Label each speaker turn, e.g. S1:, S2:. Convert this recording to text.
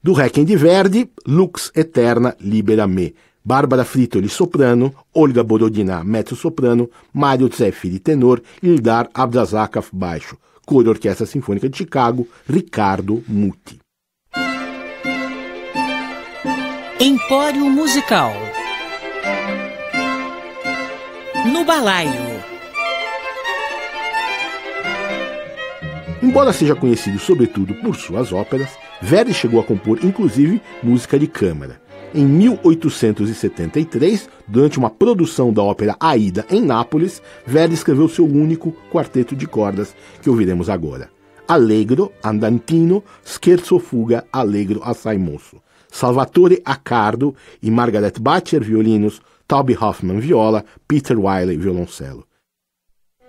S1: Do Requiem de Verdi, Lux Eterna Libera Me. Barbara Frittoli, soprano, Olga Borodina, mezzo-soprano, Mario Zeffiri, tenor, Ildar Abdrazakov, baixo. Coro Orquestra Sinfônica de Chicago, Ricardo Muti.
S2: Empório Musical. No Balaio.
S1: Embora seja conhecido sobretudo por suas óperas, Verdi chegou a compor inclusive música de câmara. Em 1873, durante uma produção da ópera Aida em Nápoles, Verdi escreveu seu único quarteto de cordas, que ouviremos agora. Allegro, Andantino, Scherzo Fuga, Allegro assai mosso. Salvatore Accardo e Margaret Batcher, violinos, Toby Hoffman, viola, Peter Wiley, violoncelo.